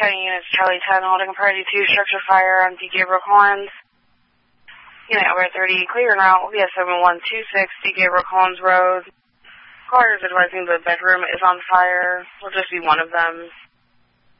County units, Charlie 10, holding a priority 2 structure fire on D. Gabriel Collins. Unit over 30, clear en route, VS 7126, D. Gabriel Collins Road. Callers advising the bedroom is on fire. Will just be one of them.